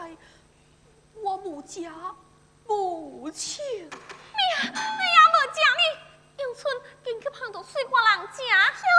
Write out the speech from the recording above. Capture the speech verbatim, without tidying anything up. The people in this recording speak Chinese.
在我母家母亲。 你你也无讲你，又村竟去碰到水瓜人家。